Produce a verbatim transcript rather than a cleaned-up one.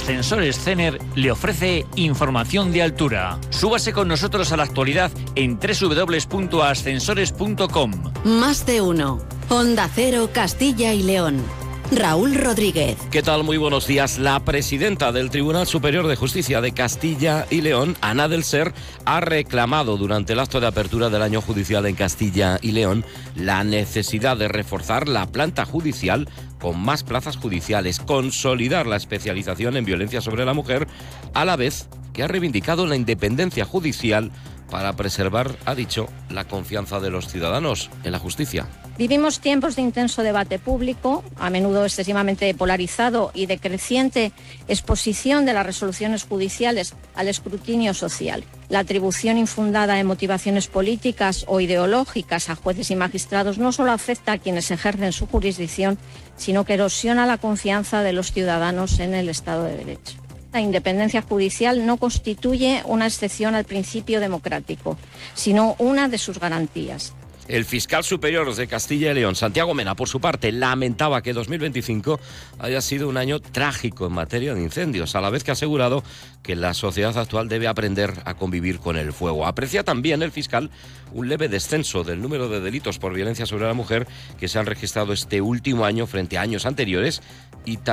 Ascensores Cener le ofrece información de altura. Súbase con nosotros a la actualidad en doble u doble u doble u punto ascensores punto com. Más de uno. Onda Cero, Castilla y León. Raúl Rodríguez. ¿Qué tal? Muy buenos días. La presidenta del Tribunal Superior de Justicia de Castilla y León, Ana del Ser, ha reclamado durante el acto de apertura del año judicial en Castilla y León la necesidad de reforzar la planta judicial con más plazas judiciales, consolidar la especialización en violencia sobre la mujer, a la vez que ha reivindicado la independencia judicial para preservar, ha dicho, la confianza de los ciudadanos en la justicia. Vivimos tiempos de intenso debate público, a menudo excesivamente polarizado y de creciente exposición de las resoluciones judiciales al escrutinio social. La atribución infundada en motivaciones políticas o ideológicas a jueces y magistrados no solo afecta a quienes ejercen su jurisdicción, sino que erosiona la confianza de los ciudadanos en el Estado de Derecho. La independencia judicial no constituye una excepción al principio democrático, sino una de sus garantías. El fiscal superior de Castilla y León, Santiago Mena, por su parte, lamentaba que dos mil veinticinco haya sido un año trágico en materia de incendios, a la vez que ha asegurado que la sociedad actual debe aprender a convivir con el fuego. Aprecia también el fiscal un leve descenso del número de delitos por violencia sobre la mujer que se han registrado este último año frente a años anteriores y también